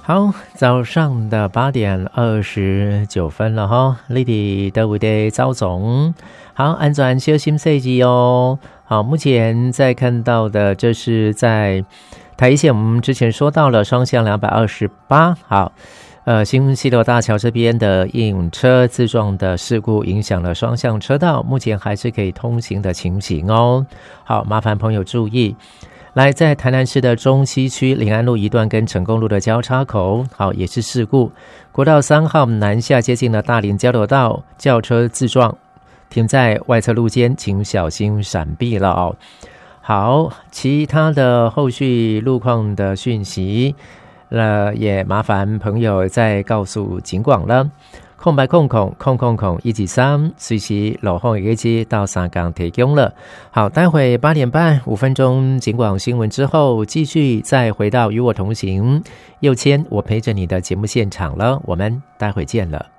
好，早上的8:29了哈，你哋都会的赵总，好，安全小心设计哦。好，目前在看到的，这是在台一线，我们之前说到了双向228，好，新西螺大桥这边的硬车自撞的事故影响了双向车道，目前还是可以通行的情形哦。好，麻烦朋友注意。来，在台南市的中西区临安路一段跟成功路的交叉口，好，也是事故。国道3号南下接近了大林交流道，轿车自撞，停在外侧路肩，请小心闪避了哦。好，其他的后续路况的讯息，也麻烦朋友再告诉警广了。空白空123，随时路况已经到三港提供了。好，待会8点半5分钟警广新闻之后，继续再回到与我同行右谦，我陪着你的节目现场了。我们待会见了。